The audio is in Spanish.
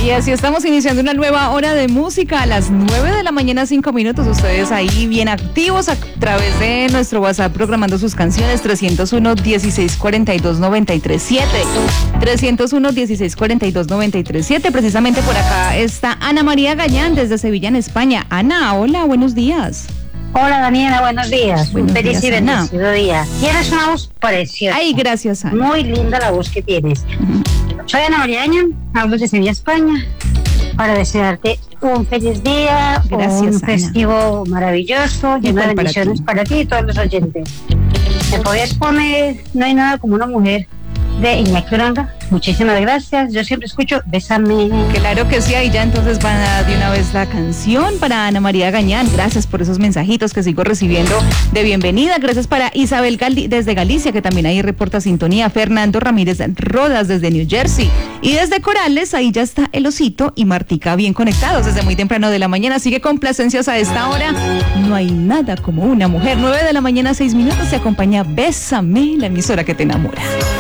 Y así estamos iniciando una nueva hora de música a las 9 de la mañana, 5 minutos. Ustedes ahí bien activos a través de nuestro WhatsApp programando sus canciones 301-1642-937. 301-1642-937. Precisamente por acá está Ana María Gañán desde Sevilla, en España. Ana, hola, buenos días. Hola Daniela, buenos días. Buenos Un feliz días, y Ana. bendecido día. Tienes una voz preciosa. Ay, gracias, Ana. Muy linda la voz que tienes. Soy Ana María Gañán, hablo de Sevilla, España, para desearte un feliz día, Gracias, un Ana. festivo maravilloso, lleno de Igual para bendiciones ti. para ti y todos los oyentes. ¿Me podías poner No hay nada como una mujer de Iñaki Uranga? Muchísimas gracias. Yo siempre escucho Bésame. Claro que sí, ahí ya entonces van a dar de una vez la canción para Ana María Gañán. Gracias por esos mensajitos que sigo recibiendo de bienvenida. Gracias para Isabel desde Galicia, que también ahí reporta sintonía. Fernando Ramírez Rodas desde New Jersey. Y desde Corales, ahí ya está El Osito y Martica bien conectados desde muy temprano de la mañana. Así que complacencias a esta hora. No hay nada como una mujer. 9 de la mañana, 6 minutos. Se acompaña Bésame, la emisora que te enamora.